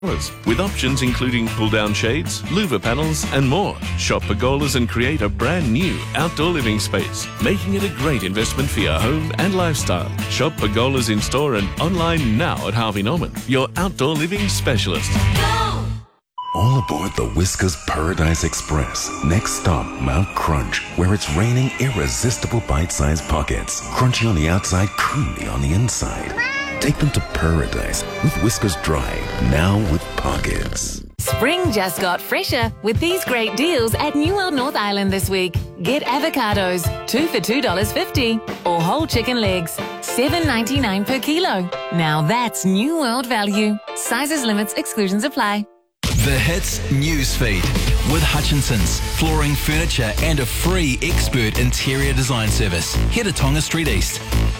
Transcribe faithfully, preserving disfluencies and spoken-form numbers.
with options including pull-down shades, louver panels and more. Shop Pergolas and create a brand new outdoor living space, making it a great investment for your home and lifestyle. Shop Pergolas in store and online now at Harvey Norman, your outdoor living specialist. Go! All aboard the Whiskers Paradise Express. Next stop, Mount Crunch, where it's raining irresistible bite-sized pockets. Crunchy on the outside, creamy on the inside. Take them to paradise with Whiskers Dry, now with pockets. Spring just got fresher with these great deals at New World North Island this week. Get avocados, two for two dollars fifty, or whole chicken legs, seven ninety-nine per kilo. Now that's New World value. Sizes, limits, exclusions apply. The Hits Newsfeed with Hutchinson's Flooring, Furniture and a free expert interior design service. Head to Tonga Street East.